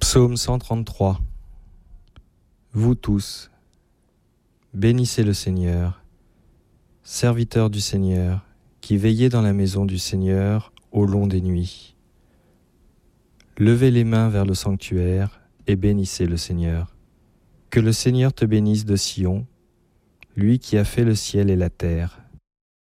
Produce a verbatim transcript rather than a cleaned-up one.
Psaume cent trente-trois. Vous tous, bénissez le Seigneur, serviteurs du Seigneur, qui veillez dans la maison du Seigneur au long des nuits. Levez les mains vers le sanctuaire et bénissez le Seigneur. Que le Seigneur te bénisse de Sion, lui qui a fait le ciel et la terre.